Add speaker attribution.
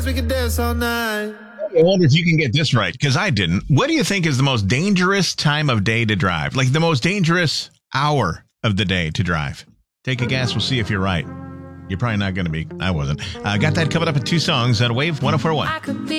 Speaker 1: we could dance all night.
Speaker 2: I wonder if you can get this right, because I didn't. What do you think is the most dangerous time of day to drive? Like the most dangerous hour of the day to drive? Take a guess. We'll see if you're right. You're probably not going to be. I wasn't. Got that coming up in 2 songs on Wave 104.1.